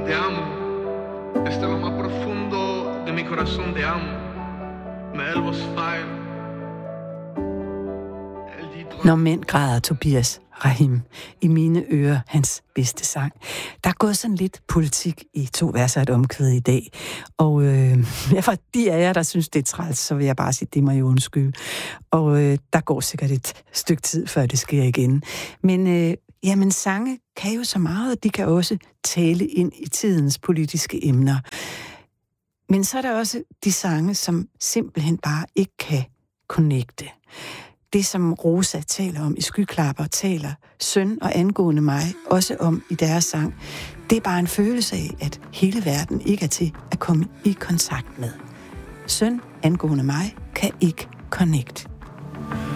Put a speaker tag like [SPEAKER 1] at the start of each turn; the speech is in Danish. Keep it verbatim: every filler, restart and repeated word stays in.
[SPEAKER 1] te amo. Desde lo más profundo de mi corazón te amo. Med al vores fejl.
[SPEAKER 2] Når mænd græder, Tobias Rahim. I mine ører, hans bedste sang. Der er gået sådan lidt politik i to vers og et omkvæd i dag. Og øh, for de af jer, der synes, det er træls, så vil jeg bare sige, det må jeg undskylde. Og øh, der går sikkert et stykke tid, før det sker igen. Men øh, jamen, sange kan jo så meget, og de kan også tale ind i tidens politiske emner. Men så er der også de sange, som simpelthen bare ikke kan connecte. Det, som Rosa taler om i Skyklapper, taler Søn og angående mig også om i deres sang. Det er bare en følelse af, at hele verden ikke er til at komme i kontakt med. Søn angående mig kan ikke connect.